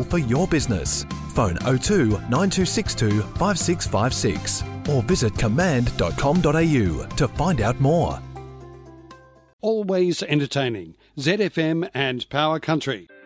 for your business. Phone 02 9262 5656 or visit command.com.au to find out more. Always entertaining. ZFM and Power Country.